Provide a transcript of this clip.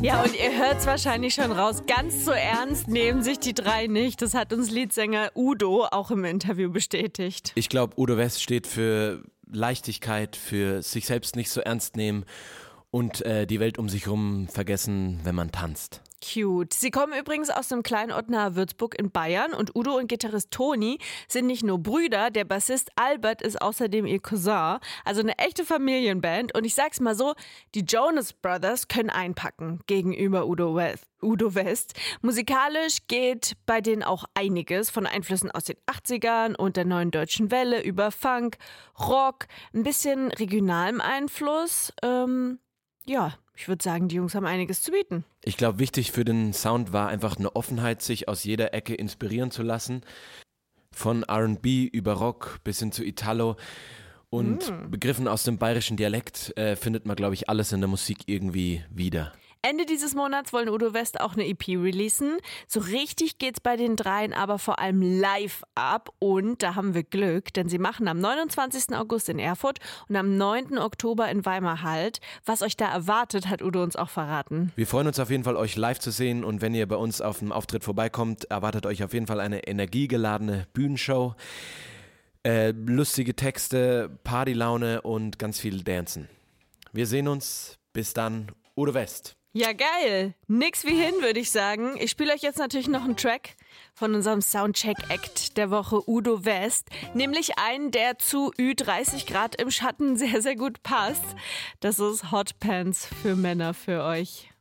Ja, und ihr hört es wahrscheinlich schon raus. Ganz so ernst nehmen sich die drei nicht. Das hat uns Leadsänger Udo auch im Interview bestätigt. Ich glaube, Udo West steht für Leichtigkeit, für sich selbst nicht so ernst nehmen und die Welt um sich herum vergessen, wenn man tanzt. Cute. Sie kommen übrigens aus dem kleinen Ort nahe Würzburg in Bayern und Udo und Gitarrist Toni sind nicht nur Brüder, der Bassist Albert ist außerdem ihr Cousin, also eine echte Familienband und ich sag's mal so, die Jonas Brothers können einpacken gegenüber Udo West. Musikalisch geht bei denen auch einiges von Einflüssen aus den 80ern und der neuen deutschen Welle über Funk, Rock, ein bisschen regionalem Einfluss, ja, ich würde sagen, die Jungs haben einiges zu bieten. Ich glaube, wichtig für den Sound war einfach eine Offenheit, sich aus jeder Ecke inspirieren zu lassen. Von R&B über Rock bis hin zu Italo und Begriffen aus dem bayerischen Dialekt findet man, glaube ich, alles in der Musik irgendwie wieder. Ende dieses Monats wollen Udo West auch eine EP releasen. So richtig geht's bei den dreien aber vor allem live ab und da haben wir Glück, denn sie machen am 29. August in Erfurt und am 9. Oktober in Weimar Halt. Was euch da erwartet, hat Udo uns auch verraten. Wir freuen uns auf jeden Fall, euch live zu sehen und wenn ihr bei uns auf dem Auftritt vorbeikommt, erwartet euch auf jeden Fall eine energiegeladene Bühnenshow, lustige Texte, Partylaune und ganz viel Dancen. Wir sehen uns. Bis dann, Udo West. Ja, geil. Nix wie hin, würde ich sagen. Ich spiele euch jetzt natürlich noch einen Track von unserem Soundcheck-Act der Woche Udo West. Nämlich einen, der zu Ü30 Grad im Schatten sehr, sehr gut passt. Das ist Hot Pants für Männer für euch.